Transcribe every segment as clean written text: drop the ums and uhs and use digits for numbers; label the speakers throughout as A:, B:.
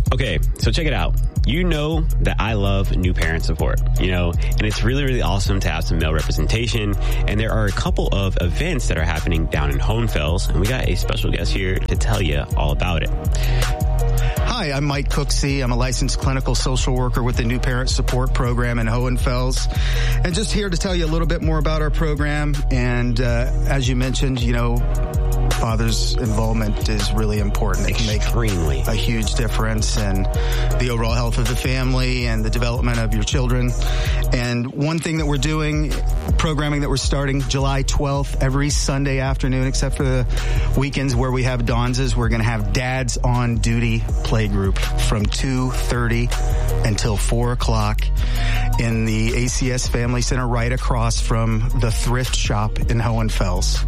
A: Okay, so check it out. You know that I love new parent support, and it's really, really awesome to have some male representation. And there are a couple of events that are happening down in Hohenfels, and we got a special guest here to tell you all about it.
B: Hi, I'm Mike Cooksey. I'm a licensed clinical social worker with the New Parent Support Program in Hohenfels. And just here to tell you a little bit more about our program. And as you mentioned, father's involvement is really important. It can make a huge difference in the overall health of the family and the development of your children. And one thing that we're doing, programming that we're starting July 12th, every Sunday afternoon, except for the weekends where we have dawns, is we're going to have Dads on Duty play group from 2:30 until 4 o'clock in the ACS Family Center right across from the thrift shop in Hohenfels.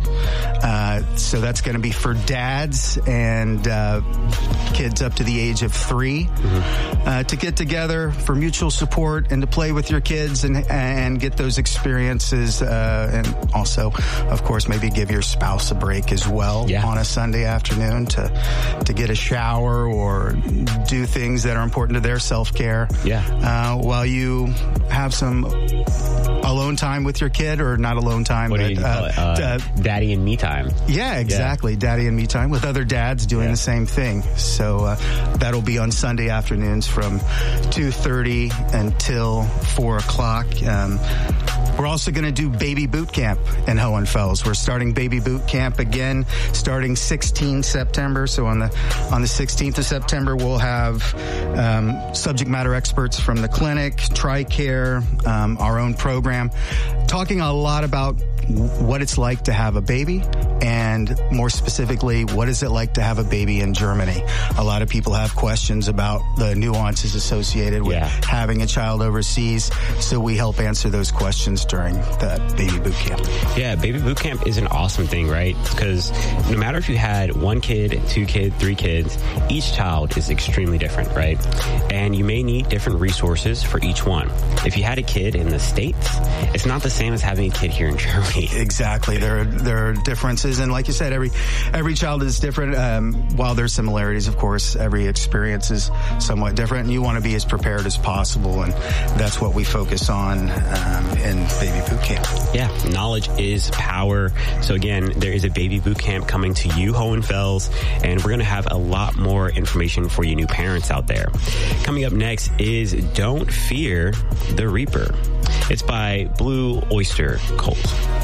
B: So that's going to be for dads and kids up to the age of 3 to get together for mutual support and to play with your kids and get those experiences. And also, of course, maybe give your spouse a break as well on a Sunday afternoon to get a shower or do things that are important to their self-care. While you have some alone time with your kid, or not alone time.
A: What do you call it? Daddy and me time.
B: Yeah, exactly. Daddy and me time with other dads doing the same thing. So that'll be on Sunday afternoons from 2:30 until 4 o'clock. We're also going to do baby boot camp in Hohenfels. We're starting baby boot camp again, starting 16 September. So on the 16th of September, we'll have subject matter experts from the clinic, TRICARE, our own program, talking a lot about what it's like to have a baby, and more specifically, what is it like to have a baby in Germany? A lot of people have questions about the nuances associated with having a child overseas, so we help answer those questions during that baby boot camp.
A: Yeah, baby boot camp is an awesome thing, right? Because no matter if you had 1 kid, 2 kids, 3 kids, each child is extremely different, right? And you may need different resources for each one. If you had a kid in the States, it's not the same as having a kid here in Germany.
B: Exactly. There are differences, and like you said, every child is different. While there's similarities, of course, every experience is somewhat different, and you want to be as prepared as possible, and that's what we focus on in baby boot camp.
A: Yeah, knowledge is power. So again, there is a baby boot camp coming to you, Hohenfels, and we're going to have a lot more information for you new parents out there. Coming up next is Don't Fear the Reaper. It's by Blue Oyster Cult.